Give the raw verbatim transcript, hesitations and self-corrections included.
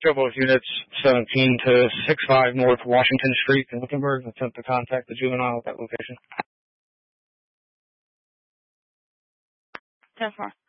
Both units seventeen to six five North Washington Street in Wickenburg. Attempt to contact the juvenile at that location. ten four.